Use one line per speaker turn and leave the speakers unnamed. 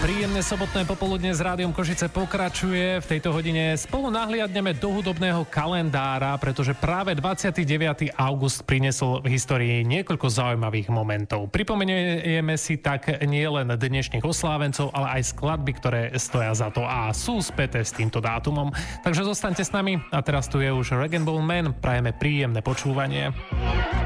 Príjemné sobotné popoludne s Rádiom Košice pokračuje. V tejto hodine spolu nahliadneme do hudobného kalendára, pretože práve 29. august priniesol v histórii niekoľko zaujímavých momentov. Pripomenieme si tak nielen dnešných oslávencov, ale aj skladby, ktoré stoja za to a sú späté s týmto dátumom. Takže zostaňte s nami a teraz tu je už Rag & Bone Man. Prajeme príjemné počúvanie.